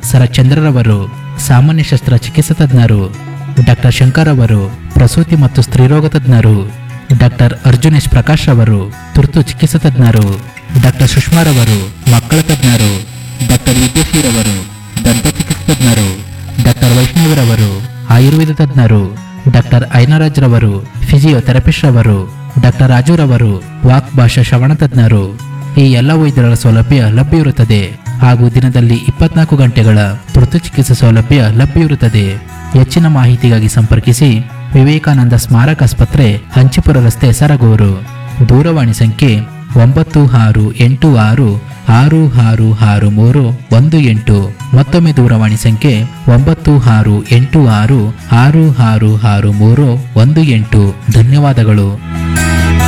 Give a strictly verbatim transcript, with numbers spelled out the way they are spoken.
ಸರಚಂದ್ರರವರು ಸಾಮಾನ್ಯ ಶಸ್ತ್ರಚಿಕಿತ್ಸಾ ತಜ್ಞರು, ಡಾಕ್ಟರ್ ಶಂಕರ್ ಅವರು ಪ್ರಸೂತಿ ಮತ್ತು ಸ್ತ್ರೀರೋಗ ತಜ್ಞರು, ಡಾಕ್ಟರ್ ಅರ್ಜುನೇಶ್ ಪ್ರಕಾಶ್ ಅವರು ತುರ್ತು ಚಿಕಿತ್ಸಾ ತಜ್ಞರು, ಡಾಕ್ಟರ್ ಸುಷ್ಮಾರವರು ಮಕ್ಕಳ ತಜ್ಞರು, ಡಾಕ್ಟರ್ ವಿದ್ಯಾಶ್ರೀರವರು ದಂತ ಚಿಕಿತ್ಸಾ ತಜ್ಞರು, ಡಾಕ್ಟರ್ ವೈಷ್ಣವರವರು ಆಯುರ್ವೇದ ತಜ್ಞರು, ಡಾಕ್ಟರ್ ಐನರಾಜ್ ರವರು ಫಿಸಿಯೋಥೆರಪಿಸ್ಟ್ ರವರು, ಡಾಕ್ಟರ್ ರಾಜುರವರು ವಾಕ್ ಭಾಷಾ ಶ್ರವಣ ತಜ್ಞರು. ಈ ಎಲ್ಲ ವೈದ್ಯರ ಸೌಲಭ್ಯ ಲಭ್ಯವಿರುತ್ತದೆ ಹಾಗೂ ದಿನದಲ್ಲಿ ಇಪ್ಪತ್ನಾಲ್ಕು ಗಂಟೆಗಳ ತುರ್ತು ಚಿಕಿತ್ಸಾ ಸೌಲಭ್ಯ ಲಭ್ಯವಿರುತ್ತದೆ. ಹೆಚ್ಚಿನ ಮಾಹಿತಿಗಾಗಿ ಸಂಪರ್ಕಿಸಿ ವಿವೇಕಾನಂದ ಸ್ಮಾರಕ ಆಸ್ಪತ್ರೆ, ಹಂಚಿಪುರ ರಸ್ತೆ, ಸರಗೂರು. ದೂರವಾಣಿ ಸಂಖ್ಯೆ ಒಂಬತ್ತು ಆರು ಎಂಟು ಆರು ಆರು ಆರು ಆರು ಮೂರು ಒಂದು ಎಂಟು. ಮತ್ತೊಮ್ಮೆ ದೂರವಾಣಿ ಸಂಖ್ಯೆ ಒಂಬತ್ತು ಆರು ಎಂಟು ಆರು ಆರು ಆರು ಆರು ಮೂರು ಒಂದು ಎಂಟು. ಧನ್ಯವಾದಗಳು.